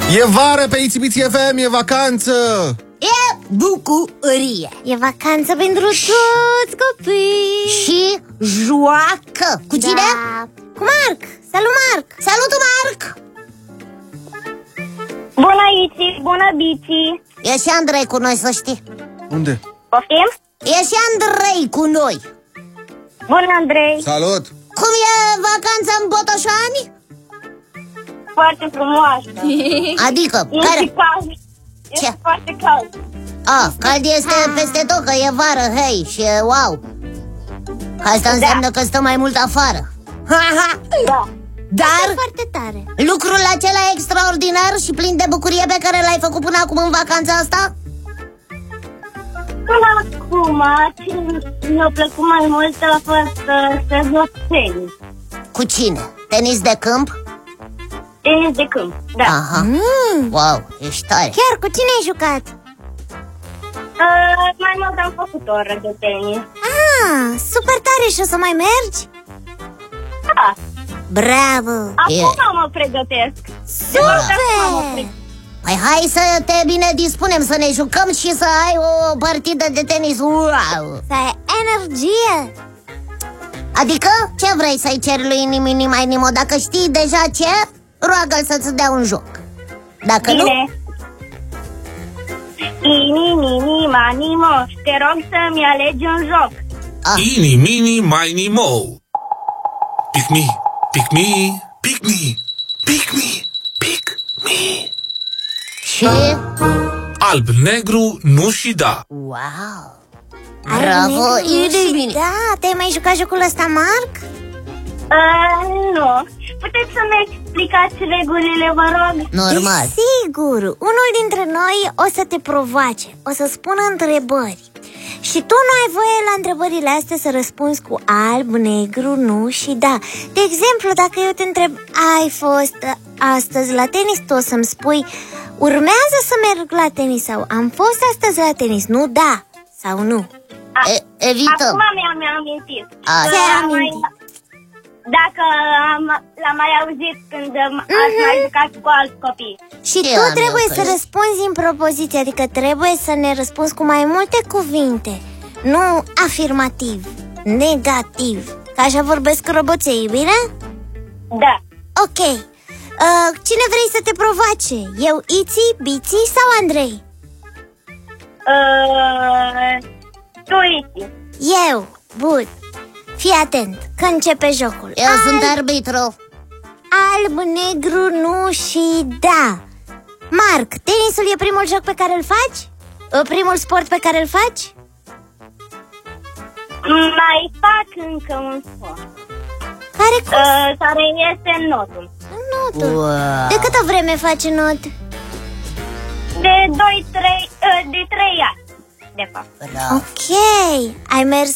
E vară pe Itsy FM, e vacanță. E bucurie. E vacanță pentru toți copiii. Și joacă. Cu cine? Da. Cu Marc. Salut, Marc. Salut, Marc. Bună, Itsy, bună, Bici. E și Andrei cu noi, să știi. Unde? Poftim? E și Andrei cu noi. Bună, Andrei. Salut. Cum e vacanța în Botoșani? Foarte frumoasă. Adică, Este care? cald. Este foarte cald. Cald este peste tot, că e vară, hei, și wow. Asta înseamnă că stă mai mult afară. Da. Dar Foarte tare. lucrul acela extraordinar și plin de bucurie pe care l-ai făcut până acum în vacanța asta? Până acum, ce mi-a plăcut mai mult a fost să joc tenis. Cu cine? Tenis de câmp? Tenis de câmp, da. Aha. Wow, ești tare. Chiar, cu cine ai jucat? Mai mult am făcut o oră de tenis. Super tare. Și o să mai mergi? Da. Bravo. Acum mă pregătesc. Super. Păi hai să te bine dispunem, să ne jucăm și să ai o partidă de tenis. Wow. Să ai energie. Adică, ce vrei să-i ceri lui Nimini mai Nimo? Dacă știi deja ce, roagă-l să-ți dea un joc. Dacă Bine. nu... Ini, mini, mani, mo. Te rog să-mi alegi un joc. Ini, mini, mini, mo. Pick me, pick me, pick me, pick me, pick me. Și... Alb, negru, nu și da. Wow. Bravo, Nimini. Da, te-ai mai jucat jocul ăsta, Marc? Nu. Puteți să-mi explicați regulile, vă rog? Normal. Sigur, unul dintre noi o să te provoace, o să spună întrebări. Și tu nu ai voie la întrebările astea să răspunzi cu alb, negru, nu și da. De exemplu, dacă eu te întreb, ai fost astăzi la tenis, tu o să-mi spui, urmează să merg la tenis sau am fost astăzi la tenis, nu da sau nu. Evităm. Acum mi-am amintit. Așa. Dacă l-am mai auzit când ați mai jucat cu alți copii. Și tu trebuie să răspunzi în propoziție, adică trebuie să ne răspunzi cu mai multe cuvinte, nu afirmativ, negativ. Că așa vorbesc roboței, bine? Da. Ok. Cine vrei să te provoace? Eu, Itsy, Bici sau Andrei? Tu, Itsy. Eu, bun. Fii atent, că începe jocul. Eu sunt arbitru. Alb, negru, nu și da. Marc, tenisul e primul joc pe care îl faci? Primul sport pe care îl faci? Mai fac încă un sport. Care este notul. Notul. Wow. De câtă vreme faci not? De 3 ani, de fapt. Bravo. Ok, ai mers